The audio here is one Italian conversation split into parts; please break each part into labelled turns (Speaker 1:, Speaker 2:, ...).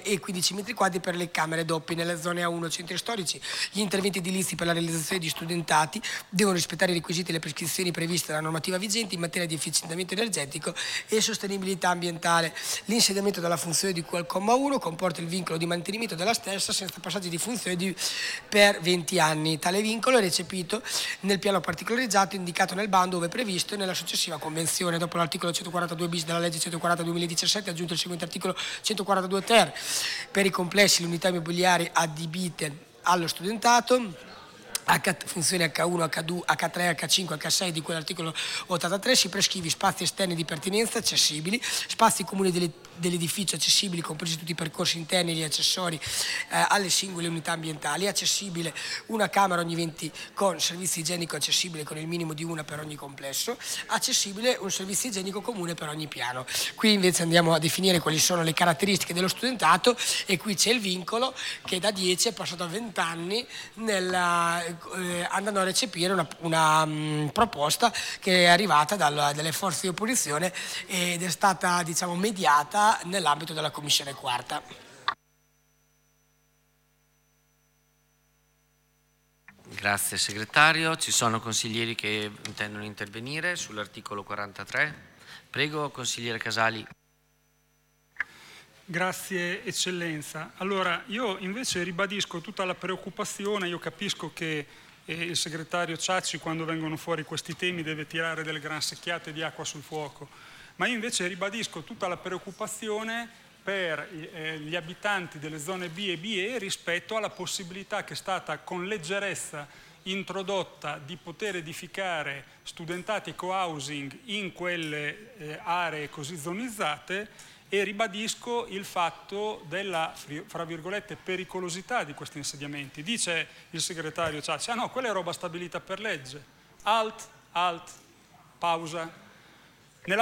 Speaker 1: e 15 metri quadri per le camere doppie. Nelle zone A1 centri storici gli interventi edilizi per la realizzazione di studentati devono rispettare i requisiti e le prescrizioni previste dalla normativa vigente in materia di efficientamento energetico e sostenibilità ambientale. L'insediamento della funzione di cui al comma 1 comporta il vincolo di mantenimento della stessa senza passaggio di funzione per 20 anni. Tale vincolo è recepito nel piano particolarizzato indicato nel bando ove previsto e nella successiva convenzione. Dopo l'articolo 142 bis della legge 140/2017 aggiunto il seguente articolo 142 ter per i complessi le unità immobiliari adibite allo studentato, funzioni H1, H2, H3, H5, H6 di quell'articolo 83 si prescrive spazi esterni di pertinenza accessibili, spazi comuni dell'edificio accessibili, compresi tutti i percorsi interni e gli accessori alle singole unità ambientali, accessibile una camera ogni 20 con servizio igienico accessibile con il minimo di una per ogni complesso, accessibile un servizio igienico comune per ogni piano. Qui invece andiamo a definire quali sono le caratteristiche dello studentato e qui c'è il vincolo che da 10 è passato a 20 anni andando a recepire una proposta che è arrivata dalle forze di opposizione ed è stata mediata nell'ambito della Commissione Quarta.
Speaker 2: Grazie segretario. Ci sono consiglieri che intendono intervenire sull'articolo 43. Prego, consigliere Casali.
Speaker 3: Grazie Eccellenza. Allora, io invece ribadisco tutta la preoccupazione, io capisco che il segretario Ciacci quando vengono fuori questi temi deve tirare delle gran secchiate di acqua sul fuoco, ma io invece ribadisco tutta la preoccupazione per gli abitanti delle zone B e BE rispetto alla possibilità che è stata con leggerezza introdotta di poter edificare studentati co-housing in quelle aree così zonizzate. E ribadisco il fatto della, fra virgolette, pericolosità di questi insediamenti. Dice il segretario Ciacci, no, quella è roba stabilita per legge. Alt, pausa. Nella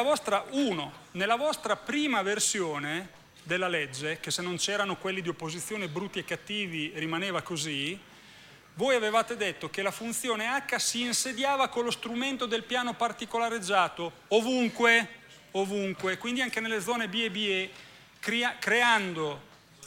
Speaker 3: vostra prima versione della legge, che se non c'erano quelli di opposizione brutti e cattivi rimaneva così, voi avevate detto che la funzione H si insediava con lo strumento del piano particolareggiato ovunque, quindi anche nelle zone B e BE, creando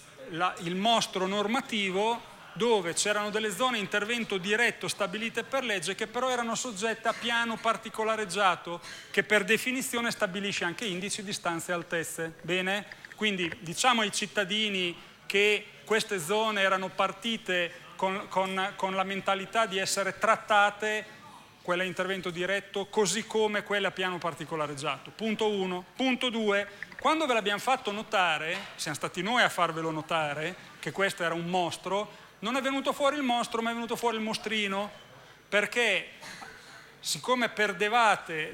Speaker 3: il mostro normativo dove c'erano delle zone intervento diretto stabilite per legge che però erano soggette a piano particolareggiato che per definizione stabilisce anche indici, distanze e altezze. Bene? Quindi diciamo ai cittadini che queste zone erano partite con la mentalità di essere trattate, quella a intervento diretto, così come quella a piano particolareggiato. Punto 1. Punto 2. Quando ve l'abbiamo fatto notare, siamo stati noi a farvelo notare, che questo era un mostro, non è venuto fuori il mostro, ma è venuto fuori il mostrino, perché siccome perdevate,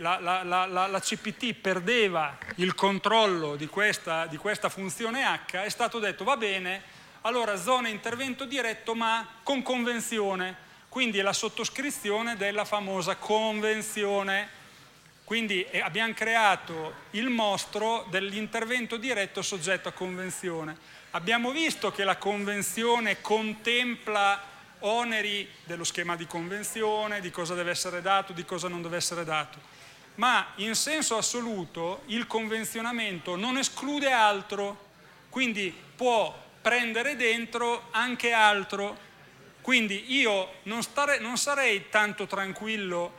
Speaker 3: la CPT perdeva il controllo di questa funzione H, è stato detto va bene, allora zona intervento diretto ma con convenzione. Quindi è la sottoscrizione della famosa convenzione. Quindi abbiamo creato il mostro dell'intervento diretto soggetto a convenzione. Abbiamo visto che la convenzione contempla oneri dello schema di convenzione, di cosa deve essere dato, di cosa non deve essere dato. Ma in senso assoluto il convenzionamento non esclude altro, quindi può prendere dentro anche altro. Quindi io non sarei tanto tranquillo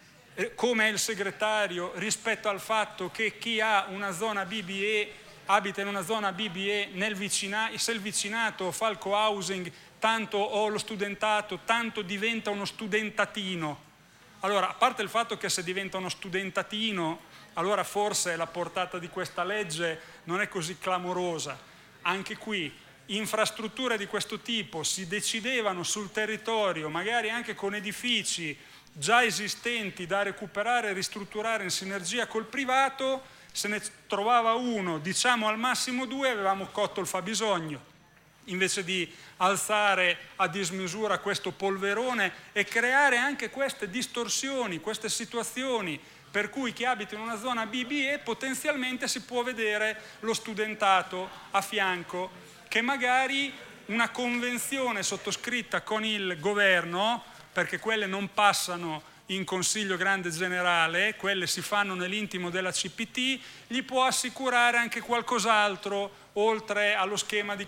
Speaker 3: come il segretario rispetto al fatto che chi ha una zona BBE abita in una zona BBE se il vicinato fa il co-housing tanto o lo studentato tanto diventa uno studentatino. Allora, a parte il fatto che se diventa uno studentatino allora forse la portata di questa legge non è così clamorosa. Anche qui infrastrutture di questo tipo si decidevano sul territorio, magari anche con edifici già esistenti da recuperare e ristrutturare in sinergia col privato, se ne trovava uno, diciamo al massimo due, avevamo cotto il fabbisogno, invece di alzare a dismisura questo polverone e creare anche queste distorsioni, queste situazioni per cui chi abita in una zona BBE potenzialmente si può vedere lo studentato a fianco, che magari una convenzione sottoscritta con il governo, perché quelle non passano in Consiglio Grande Generale, quelle si fanno nell'intimo della CPT, gli può assicurare anche qualcos'altro oltre allo schema di